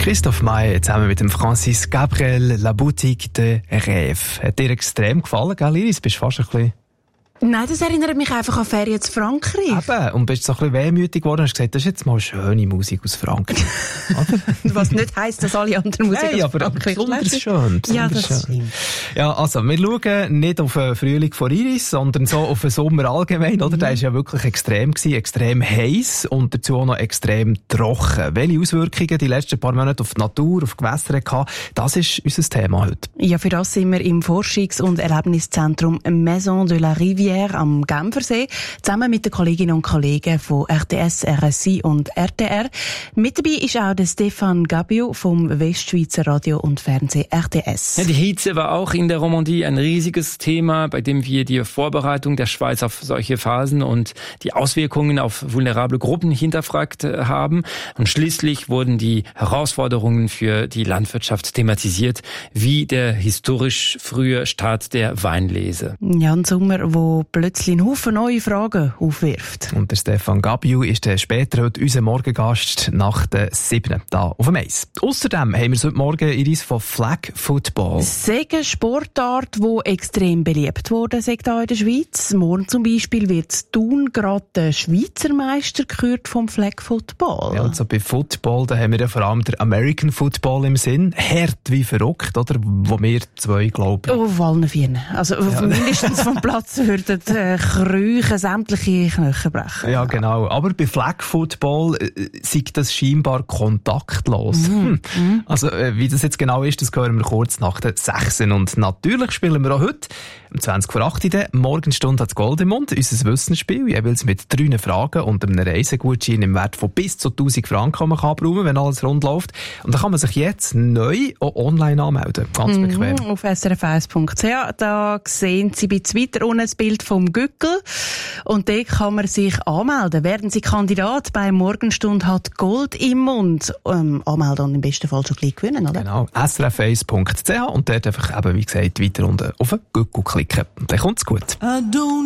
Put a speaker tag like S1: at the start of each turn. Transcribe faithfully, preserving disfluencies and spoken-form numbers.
S1: Christophe Maé zusammen mit dem Francis Gabriel, La Boutique de Rêve. Hat dir extrem gefallen, gell, Iris? Bist fast ein bisschen...
S2: Nein, das erinnert mich einfach an Ferien zu Frankreich.
S1: Eben, und bist so ein bisschen wehmütig geworden und hast gesagt, das ist jetzt mal schöne Musik aus Frankreich.
S2: Was nicht heisst, dass alle anderen Musik
S1: hey,
S2: aus
S1: aber
S2: Frankreich
S1: besonders schön. Besonders
S2: ja, das
S1: schön.
S2: stimmt.
S1: Ja, also, wir schauen nicht auf den Frühling von Iris, sondern so auf den Sommer allgemein, oder? Mhm. Der war ja wirklich extrem gewesen, extrem heiß und dazu auch noch extrem trocken. Welche Auswirkungen die letzten paar Monate auf die Natur, auf die Gewässer hatten, das ist unser Thema heute.
S2: Ja, für das sind wir im Forschungs- und Erlebniszentrum Maison de la Rivière am Genfersee, zusammen mit den Kolleginnen und Kollegen von R T S, R S I und R T R. Mit dabei ist auch der Stefan Gabio vom Westschweizer Radio und Fernsehen R T S.
S3: Ja, die Hitze war auch in der Romandie ein riesiges Thema, bei dem wir die Vorbereitung der Schweiz auf solche Phasen und die Auswirkungen auf vulnerable Gruppen hinterfragt haben. Und schließlich wurden die Herausforderungen für die Landwirtschaft thematisiert, wie der historisch frühe Start der Weinlese.
S2: Ja, ein Sommer, wo plötzlich einen Haufen neue Fragen aufwirft.
S1: Und der Stefan Gabiu ist dann später heute unser Morgengast nach der siebten da auf dem Eis. Außerdem haben wir heute Morgen Iris von Flag Football.
S2: Das ist eine Sportart, die extrem beliebt wurde, sagt hier in der Schweiz. Morgen zum Beispiel wird Thun gerade der Schweizer Meister gekürt vom Flag Football.
S1: Ja, also bei Football, da haben wir ja vor allem den American Football im Sinn. Hart wie verrückt, oder? Wo wir zwei glauben.
S2: Oh, auf allen Vieren. Also ja. Mindestens vom Platz würden äh, Krüchen sämtliche Knochen brechen.
S1: Ja, genau. Aber bei Flag Football äh, sei das scheinbar kontaktlos.
S2: Mm.
S1: Hm. Also äh, wie das jetzt genau ist, das hören wir kurz nach der sechs. Und natürlich spielen wir auch heute um zwanzig vor acht der Morgenstunde hat Goldemund, unser Wissensspiel, jeweils mit drei Fragen und einem Reisegutschein im Wert von bis zu tausend Franken man kann brauchen, wenn alles rund läuft. Und da kann man sich jetzt neu auch online anmelden. Ganz bequem.
S2: Mhm, auf s r f eins punkt c h. Da sehen Sie ein bisschen weiter unten das Bild vom Gückel. Und dort kann man sich anmelden. Werden Sie Kandidat bei Morgenstunde hat Gold im Mund. Ähm, anmelden und im besten Fall schon gleich gewinnen, oder?
S1: Genau. s r f eins punkt c h und dort einfach eben, wie gesagt, weiter unten auf den Gückel klicken. Und dann kommt's gut.